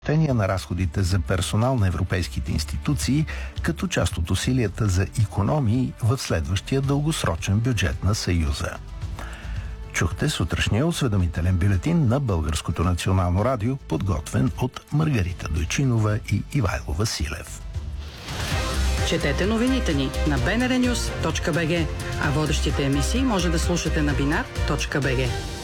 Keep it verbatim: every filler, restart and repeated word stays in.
на разходите за персонал на европейските институции като част от усилията за икономии в следващия дългосрочен бюджет на Съюза. Чухте сутрешния осведомителен бюлетин на Българското национално радио, подготвен от Маргарита Дойчинова и Ивайло Василев. Четете новините ни на би ен ар нюз точка би джи, а водещите емисии може да слушате на бинар точка би джи.